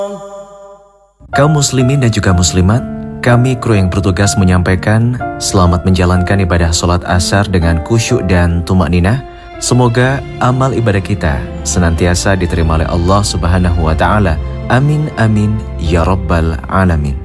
Kaum muslimin dan juga muslimat, kami kru yang bertugas menyampaikan selamat menjalankan ibadah sholat asar dengan khusyuk dan tumakninah. Semoga amal ibadah kita senantiasa diterima oleh Allah Subhanahu wa Ta'ala. Amin amin ya rabbal alamin.